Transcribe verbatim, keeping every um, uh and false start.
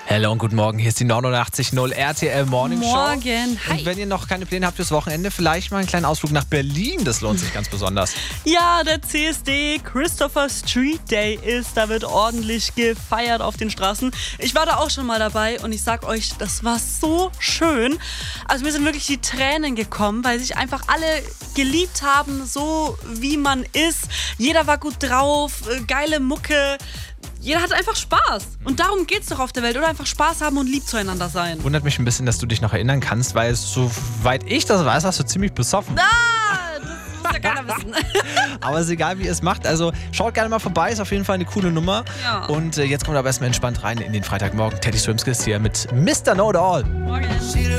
Hallo und guten Morgen, hier ist die neunundachtzig Null R T L Morning Show. Morgen, hi. Und wenn ihr noch keine Pläne habt fürs Wochenende, vielleicht mal einen kleinen Ausflug nach Berlin, das lohnt sich ganz besonders. Ja, der C S D Christopher Street Day ist, da wird ordentlich gefeiert auf den Straßen. Ich war da auch schon mal dabei und ich sag euch, das war so schön. Also mir sind wirklich die Tränen gekommen, weil sich einfach alle geliebt haben, so wie man ist. Jeder war gut drauf, geile Mucke. Jeder hat einfach Spaß. Und darum geht's doch auf der Welt, oder? Einfach Spaß haben und lieb zueinander sein. Wundert mich ein bisschen, dass du dich noch erinnern kannst, weil soweit ich das weiß, hast du ziemlich besoffen. Ah, das muss ja keiner wissen. Aber ist egal, wie ihr es macht. Also schaut gerne mal vorbei, ist auf jeden Fall eine coole Nummer. Ja. Und äh, jetzt kommt aber erstmal entspannt rein in den Freitagmorgen. Teddy Swimskis hier mit Mister Know It All. Morgen.